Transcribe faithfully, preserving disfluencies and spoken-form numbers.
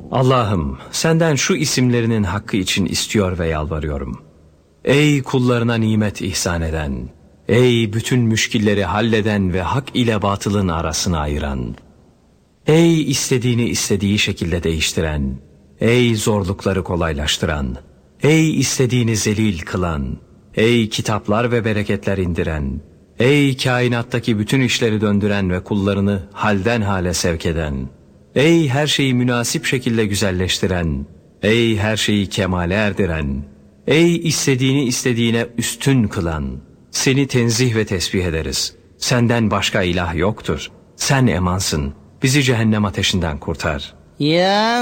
Allah'ım, senden şu isimlerinin hakkı için istiyor ve yalvarıyorum. Ey kullarına nimet ihsan eden, ey bütün müşkilleri halleden ve hak ile batılın arasını ayıran, ey istediğini istediği şekilde değiştiren, ey zorlukları kolaylaştıran, ey istediğini zelil kılan, ey kitaplar ve bereketler indiren, ey kainattaki bütün işleri döndüren ve kullarını halden hale sevk eden, ey her şeyi münasip şekilde güzelleştiren, ey her şeyi kemale erdiren, ey istediğini istediğine üstün kılan, seni tenzih ve tesbih ederiz. Senden başka ilah yoktur. Sen emansın. Bizi cehennem ateşinden kurtar. Ya